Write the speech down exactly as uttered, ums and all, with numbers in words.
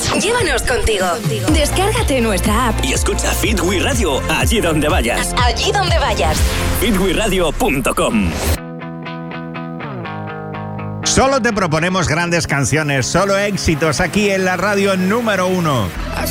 Llévanos contigo. Descárgate nuestra app y escucha Fit We Radio allí donde vayas. Allí donde vayas. fit we radio punto com. Solo te proponemos grandes canciones, solo éxitos aquí en la radio número uno.